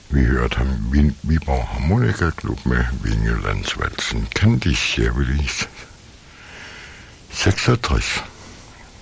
Vi hørte ham Viborg Harmonikaklub med Vingelandsvalsen. Candice, jeg vil lige 66.